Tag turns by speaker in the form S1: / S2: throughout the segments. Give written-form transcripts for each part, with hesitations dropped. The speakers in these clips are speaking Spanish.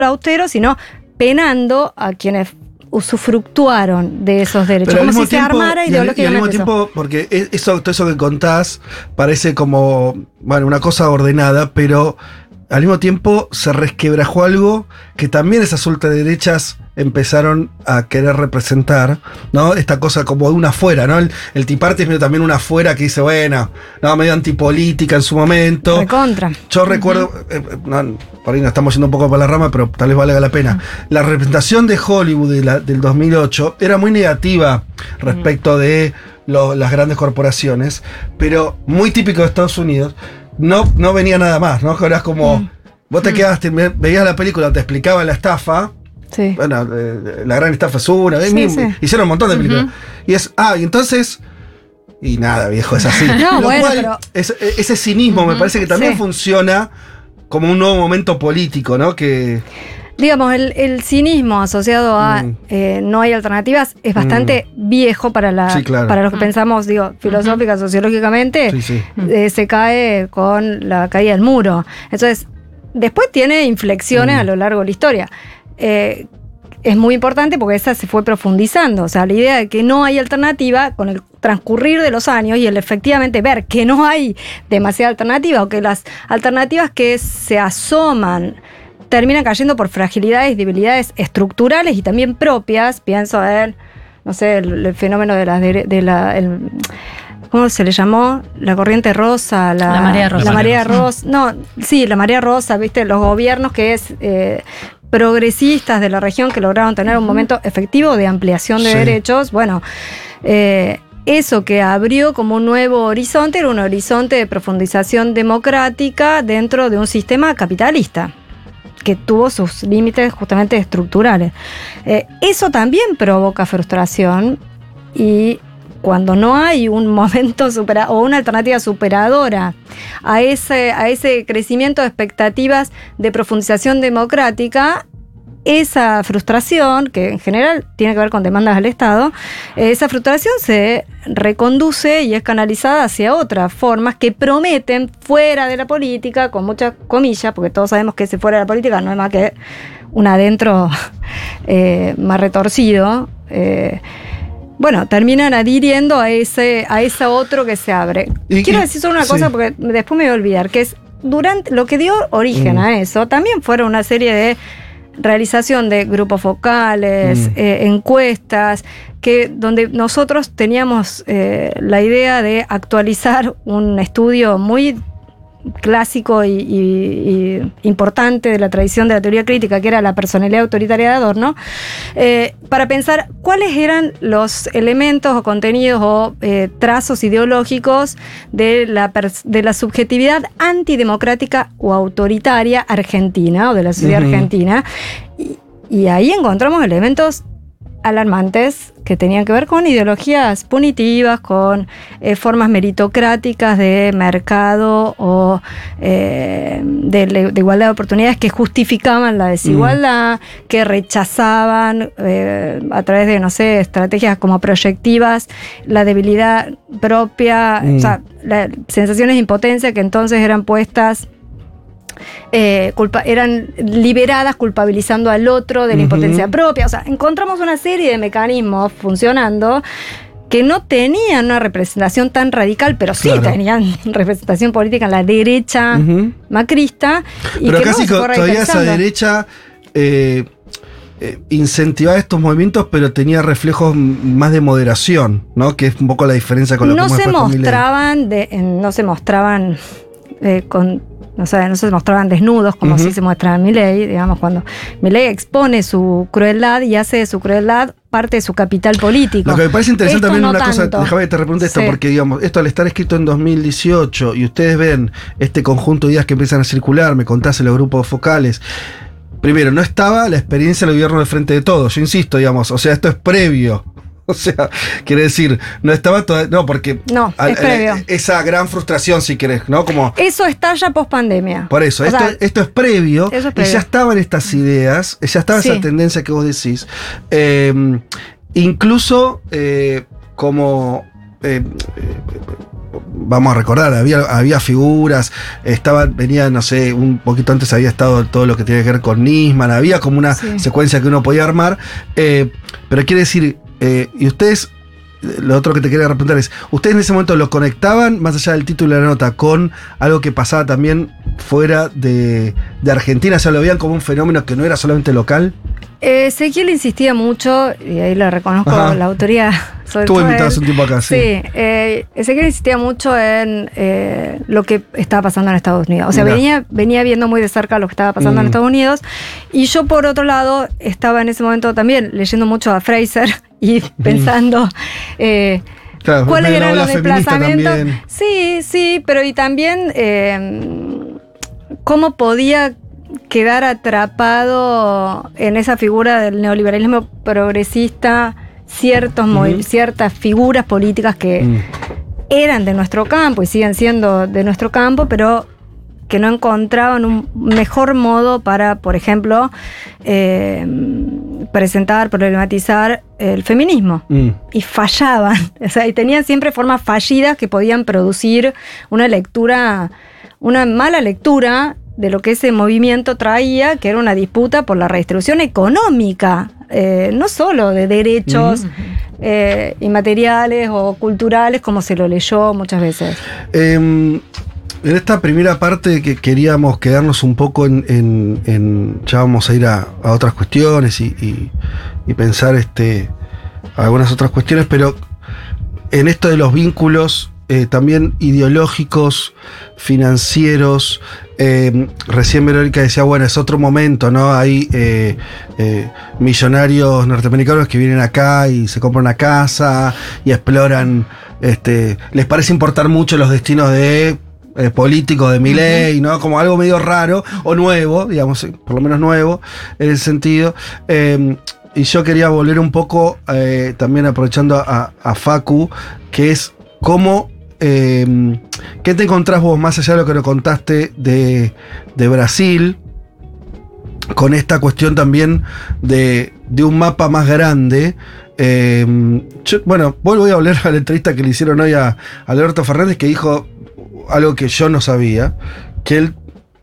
S1: austero, sino penando a quienes usufructuaron de esos derechos,
S2: pero
S1: como si se armara ideológicamente.
S2: Y al mismo tiempo, porque todo eso que contás parece como, bueno, una cosa ordenada, pero al mismo tiempo se resquebrajó algo que también esas ultraderechas empezaron a querer representar, ¿no? Esta cosa como de una afuera, ¿no? El Tea Party es medio también una afuera que dice, bueno, no, medio antipolítica en su momento.
S1: Recontra.
S2: Yo recuerdo, por ahí nos estamos yendo un poco por la rama, pero tal vez valga la pena. La representación de Hollywood del 2008 era muy negativa respecto de las grandes corporaciones, pero muy típico de Estados Unidos. No venía nada más, ¿no? Ahora es como, vos te quedaste, veías la película, te explicaba la estafa.
S1: Sí.
S2: Bueno, la gran estafa es una.
S1: Sí.
S2: Hicieron un montón de películas. Y es, y entonces. Y nada, viejo, es así.
S1: No,
S2: Lo
S1: bueno,
S2: cual,
S1: pero
S2: ese cinismo me parece que también funciona como un nuevo momento político, ¿no? Que.
S1: Digamos, el cinismo asociado a no hay alternativas es bastante viejo para para los que pensamos, filosófica, sociológicamente.
S2: Sí.
S1: Se cae con la caída del muro. Entonces, después tiene inflexiones a lo largo de la historia. Es muy importante porque esa se fue profundizando. O sea, la idea de que no hay alternativa con el transcurrir de los años y el efectivamente ver que no hay demasiada alternativa o que las alternativas que se asoman terminan cayendo por fragilidades y debilidades estructurales y también propias. Pienso en, no sé, el fenómeno ¿cómo se le llamó? La corriente rosa, la marea rosa. La marea rosa. No, sí, la marea rosa, ¿viste? Los gobiernos que es progresistas de la región que lograron tener un momento efectivo de ampliación de derechos. Bueno, eso que abrió como un nuevo horizonte era un horizonte de profundización democrática dentro de un sistema capitalista que tuvo sus límites justamente estructurales. Eso también provoca frustración y cuando no hay un momento o una alternativa superadora a ese crecimiento de expectativas de profundización democrática, esa frustración, que en general tiene que ver con demandas al Estado, esa frustración se reconduce y es canalizada hacia otras formas que prometen fuera de la política, con muchas comillas, porque todos sabemos que ese fuera de la política no es más que un adentro más retorcido. Bueno, terminan adhiriendo a ese otro que se abre. Quiero decir solo una cosa porque después me voy a olvidar, que es durante lo que dio origen a eso, también fueron una serie de realización de grupos focales, encuestas, donde nosotros teníamos la idea de actualizar un estudio muy clásico y importante de la tradición de la teoría crítica, que era la personalidad autoritaria de Adorno, para pensar cuáles eran los elementos o contenidos o trazos ideológicos de la subjetividad antidemocrática o autoritaria argentina, o de la sociedad argentina, y ahí encontramos elementos alarmantes que tenían que ver con ideologías punitivas, con formas meritocráticas de mercado o de igualdad de oportunidades que justificaban la desigualdad, que rechazaban a través de, no sé, estrategias como proyectivas la debilidad propia, o sea, sensaciones de impotencia que entonces eran puestas eran liberadas culpabilizando al otro de la impotencia propia. O sea, encontramos una serie de mecanismos funcionando que no tenían una representación tan radical, pero sí tenían representación política en la derecha macrista.
S2: Pero que casi todavía esa derecha incentivaba estos movimientos, pero tenía reflejos más de moderación, ¿no? Que es un poco la diferencia con lo que hemos después con Milei.
S1: No se mostraban no se mostraban desnudos como si se muestra en Milei, digamos, cuando Milei expone su crueldad y hace de su crueldad parte de su capital político.
S2: Lo que me parece interesante también una cosa, déjame que te repregunte esto, porque digamos, esto al estar escrito en 2018 y ustedes ven este conjunto de ideas que empiezan a circular, me contaste los grupos focales. Primero, no estaba la experiencia del gobierno del Frente de Todos, yo insisto, digamos, o sea, esto es previo. O sea, quiere decir, no estaba todavía. No, porque.
S1: No, es previo.
S2: Esa gran frustración, si querés, ¿no? Como.
S1: Eso estalla post pandemia.
S2: Por eso, esto es previo. Y ya estaban estas ideas, ya estaba esa tendencia que vos decís. Incluso como. vamos a recordar, había figuras, venía, no sé, un poquito antes había estado todo lo que tiene que ver con Nisman, había como una secuencia que uno podía armar, pero quiere decir, y ustedes, lo otro que te quería preguntar es, ¿ustedes en ese momento lo conectaban, más allá del título de la nota, con algo que pasaba también fuera de Argentina? O sea, ¿lo veían como un fenómeno que no era solamente local?
S1: Ezequiel insistía mucho, y ahí le reconozco la autoría.
S2: Estuvo invitado hace un tiempo acá, sí.
S1: Sí, Ezequiel insistía mucho en lo que estaba pasando en Estados Unidos. O sea, venía viendo muy de cerca lo que estaba pasando en Estados Unidos. Y yo, por otro lado, estaba en ese momento también leyendo mucho a Fraser y pensando...
S2: claro,
S1: ¿cuáles eran los desplazamientos? Sí, pero y también cómo podía quedar atrapado en esa figura del neoliberalismo progresista ciertas figuras políticas que eran de nuestro campo y siguen siendo de nuestro campo, pero que no encontraban un mejor modo para, por ejemplo, presentar, problematizar el feminismo. Y fallaban. O sea, y tenían siempre formas fallidas que podían producir una mala lectura de lo que ese movimiento traía, que era una disputa por la redistribución económica, no solo de derechos inmateriales o culturales, como se lo leyó muchas veces. En
S2: esta primera parte que queríamos quedarnos un poco ya vamos a ir a otras cuestiones y pensar algunas otras cuestiones, pero en esto de los vínculos también ideológicos, financieros, recién Verónica decía, bueno, es otro momento, ¿no? Hay millonarios norteamericanos que vienen acá y se compran una casa y exploran, les parece importar mucho los destinos de políticos de Milei, ¿no? Como algo medio raro o nuevo, digamos, por lo menos nuevo en ese sentido. Y yo quería volver un poco, también aprovechando a Facu, que es cómo... ¿qué te encontrás vos, más allá de lo que nos contaste de Brasil, con esta cuestión también de un mapa más grande? Voy a volver a la entrevista que le hicieron hoy a Alberto Fernández, que dijo algo que yo no sabía, que él,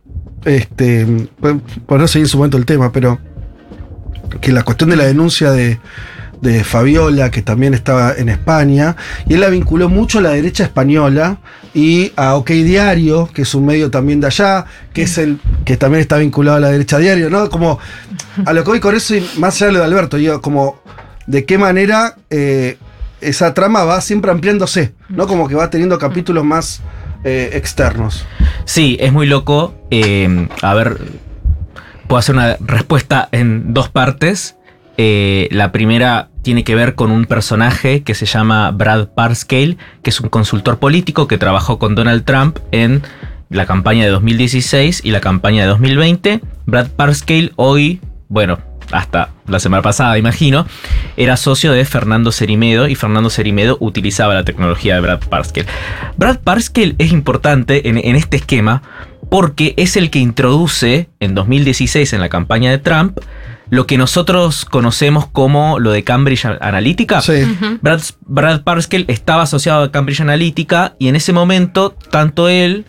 S2: pues no sé en su momento el tema, pero que la cuestión de la denuncia de Fabiola, que también estaba en España, y él la vinculó mucho a la derecha española y a OK Diario, que es un medio también de allá, que es el que también está vinculado a la derecha diario, ¿no? Como a lo que voy con eso, y más allá de lo de Alberto, digo, como de qué manera esa trama va siempre ampliándose, ¿no? Como que va teniendo capítulos más externos.
S3: Sí, es muy loco. A ver, puedo hacer una respuesta en dos partes. La primera tiene que ver con un personaje que se llama Brad Parscale, que es un consultor político que trabajó con Donald Trump en la campaña de 2016 y la campaña de 2020. Brad Parscale hoy, bueno, hasta la semana pasada, imagino, era socio de Fernando Cerimedo, y Fernando Cerimedo utilizaba la tecnología de Brad Parscale. Brad Parscale es importante en este esquema porque es el que introduce en 2016 en la campaña de Trump lo que nosotros conocemos como lo de Cambridge Analytica. Sí. Brad Parscale estaba asociado a Cambridge Analytica, y en ese momento, tanto él,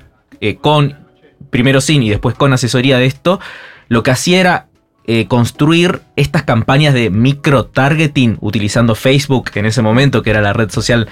S3: primero sin y después con asesoría de esto, lo que hacía era construir estas campañas de micro-targeting utilizando Facebook en ese momento, que era la red social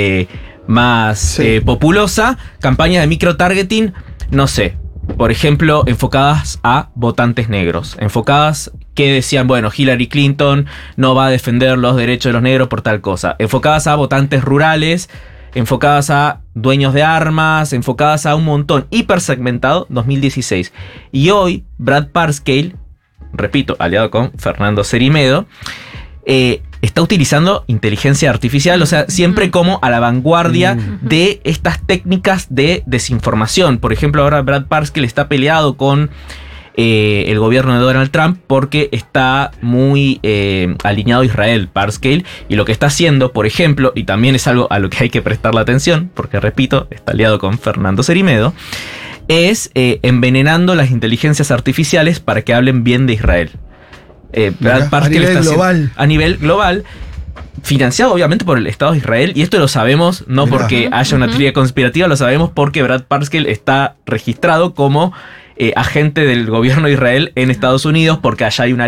S3: más populosa. Campañas de micro-targeting, no sé, por ejemplo, enfocadas a votantes negros, enfocadas que decían, bueno, Hillary Clinton no va a defender los derechos de los negros por tal cosa, enfocadas a votantes rurales, enfocadas a dueños de armas, enfocadas a un montón, hipersegmentado, 2016. Y hoy, Brad Parscale, repito, aliado con Fernando Cerimedo, está utilizando inteligencia artificial, o sea, siempre como a la vanguardia de estas técnicas de desinformación. Por ejemplo, ahora Brad Parscale está peleado con el gobierno de Donald Trump porque está muy alineado a Israel, Parscale, y lo que está haciendo, por ejemplo, y también es algo a lo que hay que prestarle atención, porque repito, está aliado con Fernando Cerimedo, es envenenando las inteligencias artificiales para que hablen bien de Israel. Brad Parscale a nivel global. financiado obviamente por el Estado de Israel, y esto lo sabemos no porque haya una teoría conspirativa, lo sabemos porque Brad Parscale está registrado como agente del gobierno de Israel en Estados Unidos, porque allá hay una